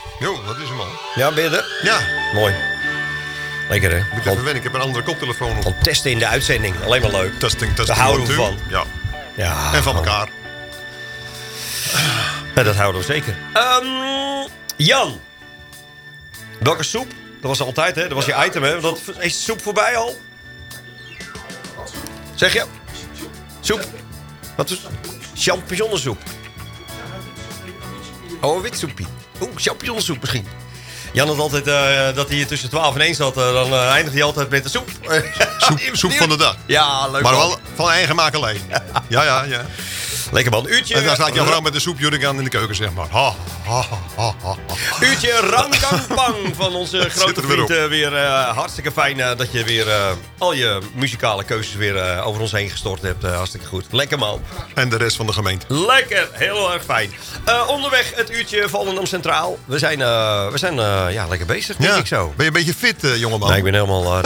Jo, dat is hem al. Ja, ben je er? Ja. Mooi. Lekker, hè? Moet even wennen, ik heb een andere koptelefoon op. Van testen in de uitzending. Alleen maar leuk. Testing. Daar houden we one, van. two. Ja. Ja. En van elkaar. Ja, dat houden we zeker. Jan. Welke soep? Dat was altijd, hè? Dat was je item, hè? Is de soep voorbij al? Zeg je? Soep? Wat is champignonsoep? Oh, witsoepie. Champignonsoep misschien. Jan had altijd dat hij tussen 12 en 1 zat. Dan eindigde hij altijd met de soep. Soep van de dag. Ja, leuk. Maar man. wel van eigen makelij. Ja. Lekker man. Uurtje. En dan staat jouw vrouw met de soepjurk aan in de keuken, zeg maar. Ha. Uurtje Ranganpang van onze grote er weer vriend. Weer hartstikke fijn dat je weer al je muzikale keuzes weer over ons heen gestort hebt. Hartstikke goed. Lekker man. En de rest van de gemeente. Lekker. Heel erg fijn. Onderweg het uurtje Volendam Centraal. We zijn lekker bezig, denk ik zo. Ben je een beetje fit, jongeman? Nee, ik ben helemaal...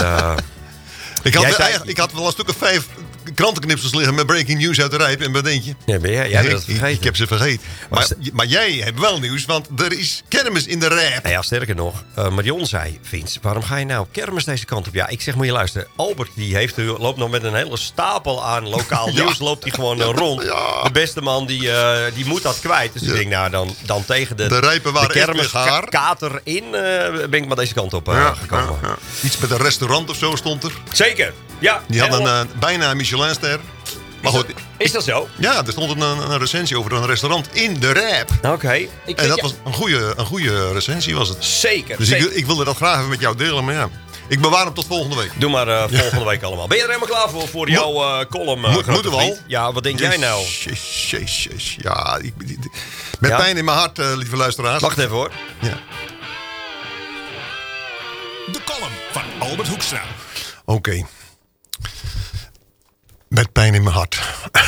Ik had wel een stuk of 5 krantenknipsels liggen met breaking news uit de Rijp. En wat denk je? Ja, ben jij bent het vergeten. Ik heb ze vergeten. Maar jij hebt wel nieuws, want er is kermis in de Rijp. Nou ja, sterker nog, Marion zei, Vince, waarom ga je nou op kermis deze kant op? Ja, ik zeg, moet je luisteren. Albert die loopt nog met een hele stapel aan lokaal nieuws. Loopt hij gewoon rond. Ja. De beste man die moet dat kwijt. Dus ik denk, nou, dan tegen de Rijpen waren kermis echt kater in ben ik maar deze kant op gekomen. Ja. Iets met een restaurant of zo stond er. Zeker, ja. Die hadden bijna een Michelinster. Maar goed. Is dat zo? Ja, er stond een recensie over een restaurant in de Rijp. Oké. En dat was een goede recensie was het. Zeker. Dus zeker. ik wilde dat graag even met jou delen, maar ja. Ik bewaar hem tot volgende week. Doe maar volgende week allemaal. Ben je er helemaal klaar voor jouw column? Moeten we al? Ja, wat denk jij nou? Jezus. Ja, met pijn in mijn hart, lieve luisteraars. Wacht even hoor. Ja. De column van Albert Hoekstra. Oké. Met pijn in mijn hart.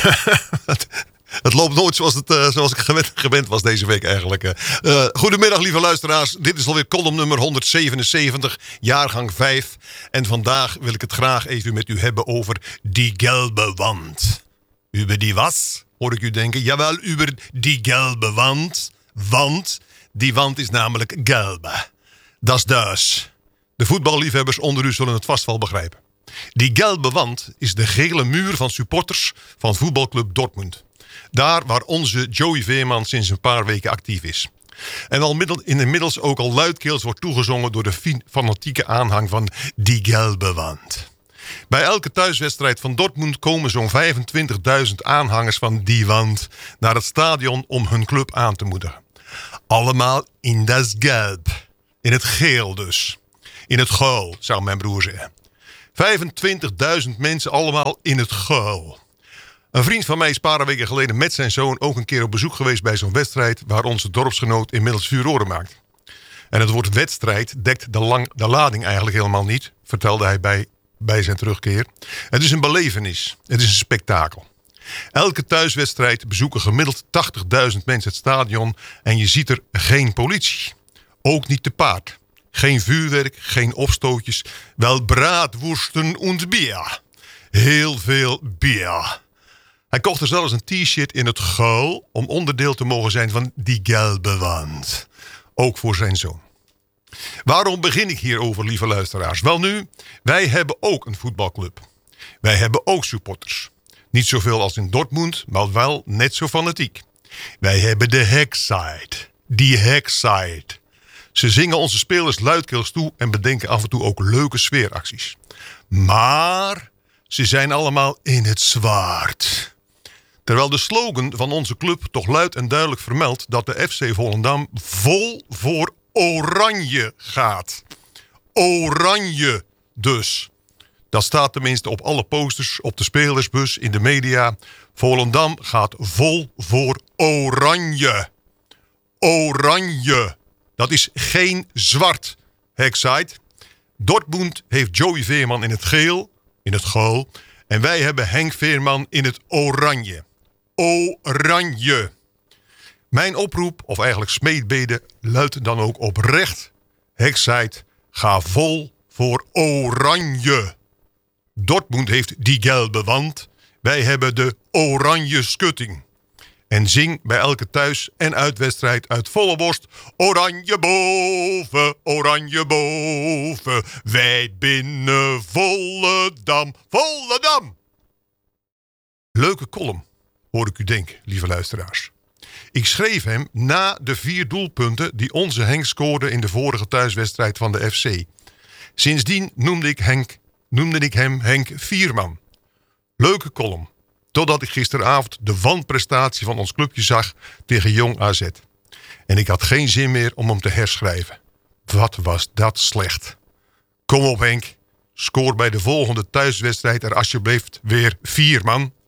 Het loopt nooit zoals ik gewend was deze week eigenlijk. Goedemiddag lieve luisteraars. Dit is alweer column nummer 177, jaargang 5. En vandaag wil ik het graag even met u hebben over die gelbe wand. Über die was, hoor ik u denken. Jawel, über die gelbe wand. Want die wand is namelijk gelbe. Dat is dus. De voetballiefhebbers onder u zullen het vast wel begrijpen. Die gelbe wand is de gele muur van supporters van voetbalclub Dortmund. Daar waar onze Joey Veerman sinds een paar weken actief is. En inmiddels ook al luidkeels wordt toegezongen door de fanatieke aanhang van die gelbe wand. Bij elke thuiswedstrijd van Dortmund komen zo'n 25.000 aanhangers van die wand naar het stadion om hun club aan te moedigen. Allemaal in das Gelb. In het geel dus. In het geel, zou mijn broer zeggen. 25.000 mensen allemaal in het geel. Een vriend van mij is een paar weken geleden met zijn zoon ook een keer op bezoek geweest bij zo'n wedstrijd waar onze dorpsgenoot inmiddels furoren maakt. En het woord wedstrijd dekt de lading eigenlijk helemaal niet, vertelde hij bij zijn terugkeer. Het is een belevenis. Het is een spektakel. Elke thuiswedstrijd bezoeken gemiddeld 80.000 mensen het stadion en je ziet er geen politie. Ook niet te paard. Geen vuurwerk, geen opstootjes. Wel braadworsten en bier. Heel veel bier. Hij kocht er zelfs een t-shirt in het geel om onderdeel te mogen zijn van die gelbe wand. Ook voor zijn zoon. Waarom begin ik hierover, lieve luisteraars? Wel nu, wij hebben ook een voetbalclub. Wij hebben ook supporters. Niet zoveel als in Dortmund, maar wel net zo fanatiek. Wij hebben de Hackside. Die Hackside. Ze zingen onze spelers luidkeels toe en bedenken af en toe ook leuke sfeeracties. Maar ze zijn allemaal in het zwart. Terwijl de slogan van onze club toch luid en duidelijk vermeldt dat de FC Volendam vol voor oranje gaat. Oranje dus. Dat staat tenminste op alle posters, op de spelersbus, in de media. Volendam gaat vol voor oranje. Oranje. Dat is geen zwart, Hackside. Dortmund heeft Joey Veerman in het geel, in het geel. En wij hebben Henk Veerman in het oranje. Oranje. Mijn oproep, of eigenlijk smeekbede, luidt dan ook oprecht. Hackside, ga vol voor oranje. Dortmund heeft die gelbe wand. Wij hebben de oranje schutting. En zing bij elke thuis- en uitwedstrijd uit volle borst. Oranje boven, wij binnen Volendam, Volendam. Leuke column, hoor ik u denken, lieve luisteraars. Ik schreef hem na de 4 doelpunten die onze Henk scoorde in de vorige thuiswedstrijd van de FC. Sindsdien noemde ik hem Henk Vierman. Leuke column. Totdat ik gisteravond de wanprestatie van ons clubje zag tegen Jong AZ. En ik had geen zin meer om hem te herschrijven. Wat was dat slecht. Kom op Henk, scoor bij de volgende thuiswedstrijd er alsjeblieft weer 4 man.